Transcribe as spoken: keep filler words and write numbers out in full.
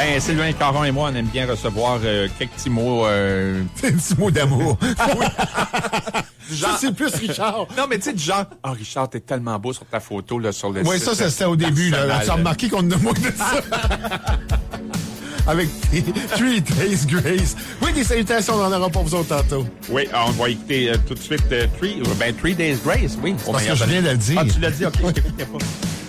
Ben, Sylvain Caron et moi, on aime bien recevoir euh, quelques petits mots... Euh... Des petits mots d'amour. oui. Genre... Ça, c'est plus Richard. Non, mais tu sais, du genre, « Ah, oh, Richard, t'es tellement beau sur ta photo, là, sur le oui, site. » Oui, ça, c'était au début, là. Tu as remarqué qu'on a moins de ça. Avec Three Days Grace. Oui, des salutations, on en aura pour vous autres tantôt. Oui, on va écouter euh, tout de suite euh, Three, ben, Three Days Grace, oui. Parce que je viens de le dire. Ah, tu l'as dit, OK, je t'écoutais pas.